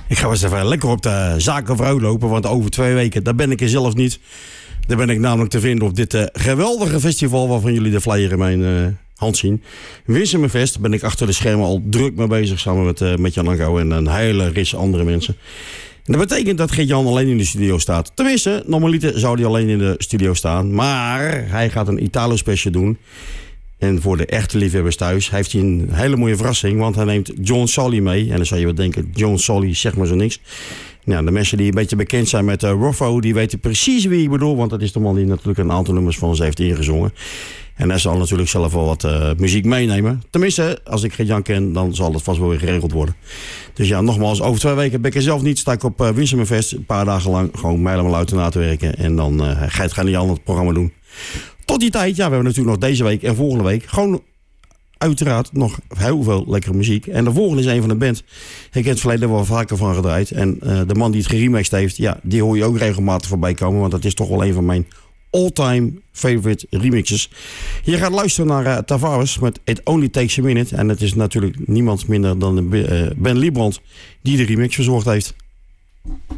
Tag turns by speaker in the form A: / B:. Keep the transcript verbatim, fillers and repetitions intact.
A: Ik ga wel eens even lekker op de Zakenvrouw lopen, want over twee weken, daar ben ik er zelf niet. Daar ben ik namelijk te vinden op dit uh, geweldige festival waarvan jullie de flyer in mijn uh, hand zien. Winsumerfest, ben ik achter de schermen al druk mee bezig samen met, uh, met Jan Anko en een hele ris andere mensen. En dat betekent dat Gert-Jan alleen in de studio staat. Tenminste, normaliter zou hij alleen in de studio staan, maar hij gaat een Italo-special doen. En voor de echte liefhebbers thuis heeft hij een hele mooie verrassing. Want hij neemt John Solly mee. En dan zou je wel denken, John Solly, zeg maar zo niks. Nou, de mensen die een beetje bekend zijn met uh, Ruffo, die weten precies wie ik bedoel. Want dat is de man die natuurlijk een aantal nummers van ons heeft ingezongen. En hij zal natuurlijk zelf wel wat uh, muziek meenemen. Tenminste, als ik Gert-Jan ken, dan zal het vast wel weer geregeld worden. Dus ja, nogmaals, over twee weken ben ik er zelf niet. Sta ik op uh, Winsumerfest, een paar dagen lang gewoon mij helemaal uit na te werken. En dan uh, ga je het aan het programma doen. Tot die tijd, ja, we hebben natuurlijk nog deze week en volgende week gewoon uiteraard nog heel veel lekkere muziek. En de volgende is een van de band. Ik heb het verleden wel vaker van gedraaid. En uh, de man die het geremixed heeft, ja, die hoor je ook regelmatig voorbij komen. Want dat is toch wel een van mijn all-time favorite remixes. Je gaat luisteren naar uh, Tavares met It Only Takes a Minute. En het is natuurlijk niemand minder dan de, uh, Ben Liebrand die de remix verzorgd heeft.